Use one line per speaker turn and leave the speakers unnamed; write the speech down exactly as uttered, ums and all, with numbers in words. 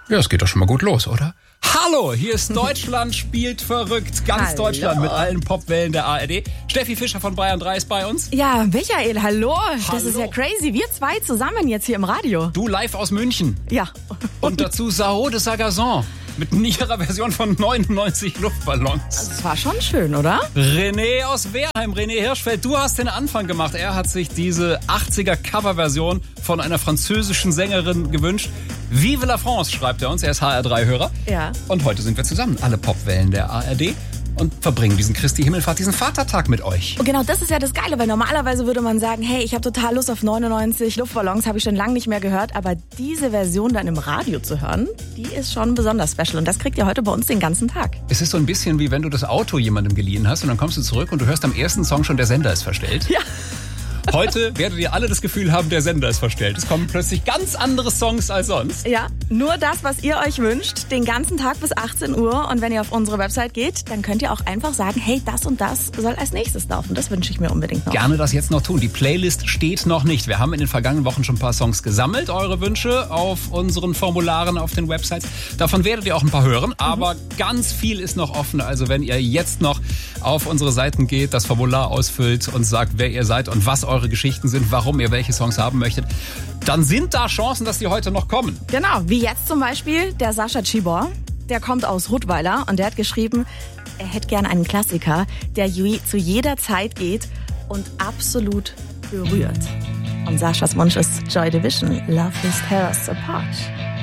Ja, es geht doch schon mal gut los, oder? Hallo, hier ist Deutschland spielt verrückt. Ganz
Hallo.
Deutschland mit allen Popwellen der A R D. Steffi Fischer von Bayern drei ist bei uns.
Ja, Michael, hallo.
Hallo.
Das ist ja crazy. Wir zwei zusammen jetzt hier im Radio.
Du live aus München.
Ja.
Und dazu Sao de Sagazon mit ihrer Version von neunundneunzig Luftballons.
Das war schon schön, oder?
René aus Wehrheim, René Hirschfeld, du hast den Anfang gemacht. Er hat sich diese achtziger Coverversion von einer französischen Sängerin gewünscht. Vive la France, schreibt er uns. Er ist H R drei Hörer.
Ja.
Und heute sind wir zusammen, alle Popwellen der A R D. Und verbringen diesen Christi Himmelfahrt, diesen Vatertag mit euch.
Und genau das ist ja das Geile, weil normalerweise würde man sagen, hey, ich habe total Lust auf neunundneunzig Luftballons, habe ich schon lange nicht mehr gehört. Aber diese Version dann im Radio zu hören, die ist schon besonders special. Und das kriegt ihr heute bei uns den ganzen Tag.
Es ist so ein bisschen wie wenn du das Auto jemandem geliehen hast und dann kommst du zurück und du hörst am ersten Song schon, der Sender ist verstellt.
Ja.
Heute werdet ihr alle das Gefühl haben, der Sender ist verstellt. Es kommen plötzlich ganz andere Songs als sonst.
Ja, nur das, was ihr euch wünscht, den ganzen Tag bis achtzehn Uhr. Und wenn ihr auf unsere Website geht, dann könnt ihr auch einfach sagen, hey, das und das soll als nächstes laufen. Das wünsche ich mir unbedingt noch.
Gerne das jetzt noch tun. Die Playlist steht noch nicht. Wir haben in den vergangenen Wochen schon ein paar Songs gesammelt, eure Wünsche auf unseren Formularen auf den Websites. Davon werdet ihr auch ein paar hören, aber mhm. ganz viel ist noch offen. Also wenn ihr jetzt noch auf unsere Seiten geht, das Formular ausfüllt und sagt, wer ihr seid und was eure Geschichten sind, warum ihr welche Songs haben möchtet, dann sind da Chancen, dass die heute noch kommen.
Genau, wie jetzt zum Beispiel der Sascha Chibor. Der kommt aus Rottweiler und der hat geschrieben, er hätte gern einen Klassiker, der zu jeder Zeit geht und absolut berührt. Und Saschas Wunsch ist Joy Division, Love Will Tear Us Apart.